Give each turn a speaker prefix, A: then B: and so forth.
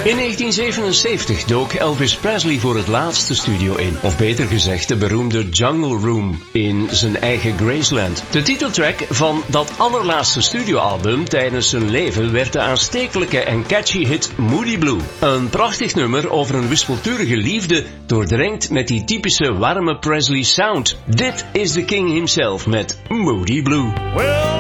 A: In 1977 dook Elvis Presley voor het laatst de studio in. Of beter gezegd de beroemde Jungle Room in zijn eigen Graceland. De titeltrack van dat allerlaatste studioalbum tijdens zijn leven werd de aanstekelijke en catchy hit Moody Blue. Een prachtig nummer over een wispelturige liefde, doordrenkt met die typische warme Presley sound. Dit is de King himself met Moody Blue.
B: Well,